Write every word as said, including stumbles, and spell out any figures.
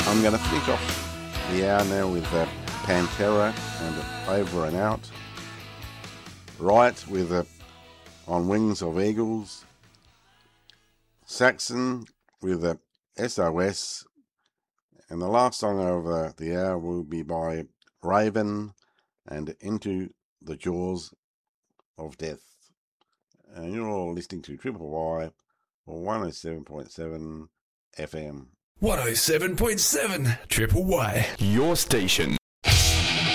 I'm going to finish off the hour now with uh, Pantera and Over and Out. Riot with uh, On Wings of Eagles. Saxon with uh, S O S. And the last song of uh, the hour will be by Raven and Into the Jaws of Death. And you're all listening to Triple Y or one oh seven point seven F M. one oh seven point seven Triple Y. Your station.